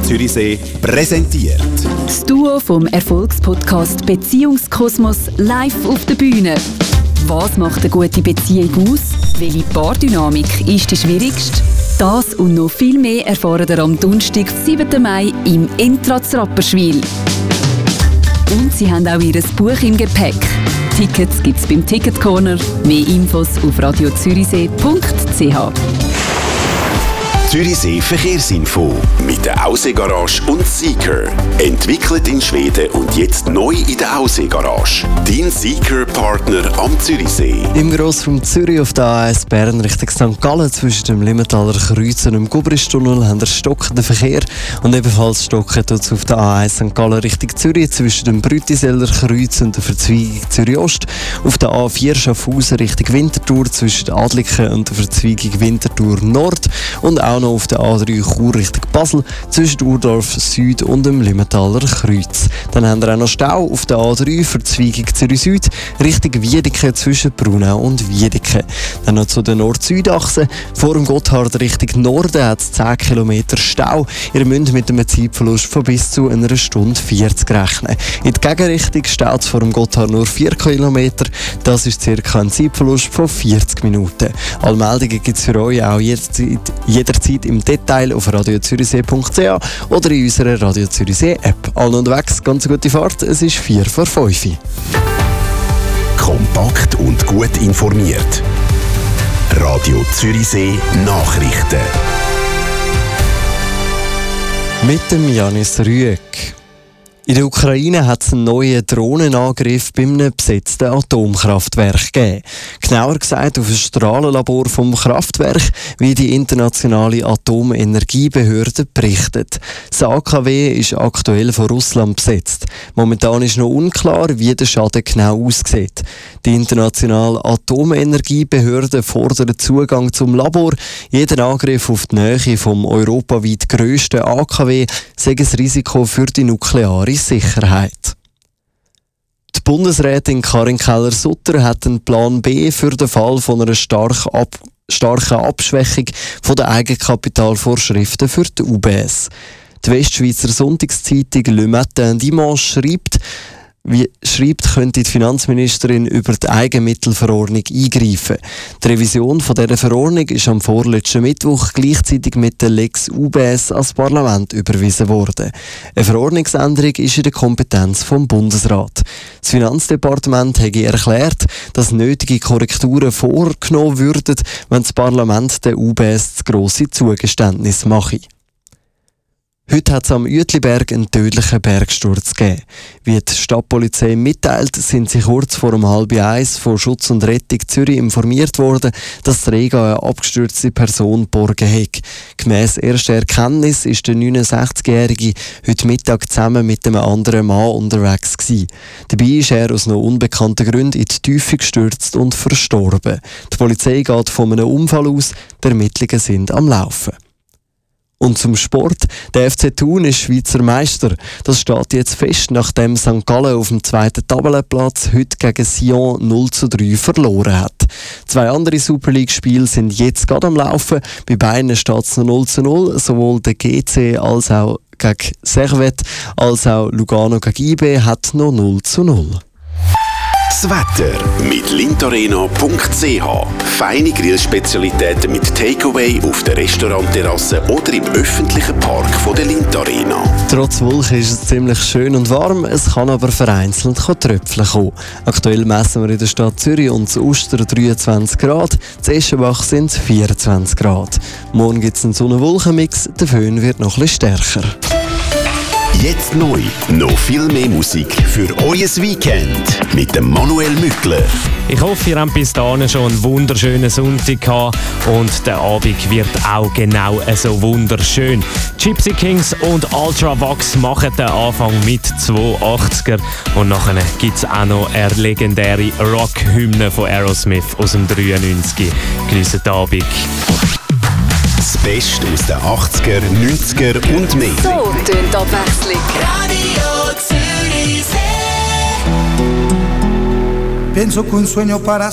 Zürichsee präsentiert. Das Duo vom Erfolgspodcast Beziehungskosmos live auf der Bühne. Was macht eine gute Beziehung aus? Welche Paardynamik ist die schwierigste? Das und noch viel mehr erfahren ihr am Donnerstag, 7. Mai im Entratz Rapperswil. Und sie haben auch ihr Buch im Gepäck. Tickets gibt es beim Ticket Corner. Mehr Infos auf radiozürichsee.ch. Zürichsee Verkehrsinfo mit der Aussee-Garage und Seeker. Entwickelt in Schweden und jetzt neu in der Aussee-Garage. Dein Seeker-Partner am Zürichsee. Im Grossraum Zürich auf der A1 Bern Richtung St. Gallen zwischen dem Limmentaler Kreuz und dem Gubristunnel haben wir stockenden Verkehr. Und ebenfalls stocken tut es auf der A1 St. Gallen Richtung Zürich zwischen dem Brütiseller Kreuz und der Verzweigung Zürich Ost. Auf der A4 Schaffhausen Richtung Winterthur zwischen Adliken und der Verzweigung Winterthur Nord. Und auch noch auf der A3 Chur Richtung Basel zwischen Urdorf Süd und dem Limmentaler Kreuz. Dann haben wir auch noch Stau auf der A3 Verzweigung Zürich Süd Richtung Wiedeke zwischen Brunau und Wiedeke. Dann noch zu der Nord-Süd-Achse. Vor dem Gotthard Richtung Norden hat es 10 Kilometer Stau. Ihr müsst mit einem Zeitverlust von bis zu einer Stunde 40 rechnen. In die Gegenrichtung staut es vor dem Gotthard nur 4 Kilometer. Das ist ca. ein Zeitverlust von 40 Minuten. Alle Meldungen gibt es für euch auch jederzeit im Detail auf radiozürichsee.ch oder in unserer Radio Zürichsee App. Allen unterwegs, ganz gute Fahrt, es ist 4:05. Kompakt und gut informiert. Radio Zürichsee Nachrichten. Mit dem Janis Rüegg. In der Ukraine hat es einen neuen Drohnenangriff bei einem besetzten Atomkraftwerk gegeben. Genauer gesagt auf ein Strahlenlabor vom Kraftwerk, wie die internationale Atomenergiebehörde berichtet. Das AKW ist aktuell von Russland besetzt. Momentan ist noch unklar, wie der Schaden genau aussieht. Die internationale Atomenergiebehörde fordert Zugang zum Labor. Jeder Angriff auf die Nähe vom europaweit grössten AKW sei ein Risiko für die nukleare Sicherheit. Die Bundesrätin Karin Keller-Sutter hat einen Plan B für den Fall von einer starken Abschwächung der Eigenkapitalvorschriften für die UBS. Die Westschweizer Sonntagszeitung Le Matin Dimanche schreibt, könnte die Finanzministerin über die Eigenmittelverordnung eingreifen. Die Revision von dieser Verordnung ist am vorletzten Mittwoch gleichzeitig mit der Lex UBS ans Parlament überwiesen worden. Eine Verordnungsänderung ist in der Kompetenz vom Bundesrat. Das Finanzdepartement hat erklärt, dass nötige Korrekturen vorgenommen würden, wenn das Parlament der UBS zu grosse Zugeständnisse mache. Heute hat es am Uetliberg einen tödlichen Bergsturz gegeben. Wie die Stadtpolizei mitteilt, sind sie kurz vor 12:30 von Schutz und Rettung Zürich informiert worden, dass die Rega eine abgestürzte Person geborgen hat. Gemäss erster Erkenntnis ist der 69-Jährige heute Mittag zusammen mit einem anderen Mann unterwegs gewesen. Dabei ist er aus noch unbekannten Gründen in die Tiefe gestürzt und verstorben. Die Polizei geht von einem Unfall aus, die Ermittlungen sind am Laufen. Und zum Sport. Der FC Thun ist Schweizer Meister. Das steht jetzt fest, nachdem St. Gallen auf dem 2. Tabellenplatz heute gegen Sion 0:3 verloren hat. 2 andere Super League-Spiele sind jetzt gerade am Laufen. Bei beiden steht es noch 0:0. Sowohl der GC als auch gegen Servette als auch Lugano gegen IB hat noch 0:0. Das Wetter mit lintarena.ch. Feine Grillspezialitäten mit Takeaway auf der Restaurantterrasse oder im öffentlichen Park von der Lintarena. Trotz Wolken ist es ziemlich schön und warm, es kann aber vereinzelt Tröpfchen kommen. Aktuell messen wir in der Stadt Zürich und zu Uster 23 Grad, zu Eschenbach sind es 24 Grad. Morgen gibt es einen Sonne-Wolken-Mix, der Föhn wird noch etwas stärker. Jetzt neu, noch viel mehr Musik für euer Weekend mit dem Manuel Mückler. Ich hoffe, ihr habt bis dahin schon einen wunderschönen Sonntag gehabt und der Abend wird auch genau so wunderschön. Gypsy Kings und Ultravox machen den Anfang mit 280er und nachher gibt es auch noch eine legendäre Rock-Hymne von Aerosmith aus dem 93. Geniessen den Abend. Das Beste aus den 80er, 90er und mehr. So tönt die Abwechslung. Radio Zürichsee. Pienso que un sueño para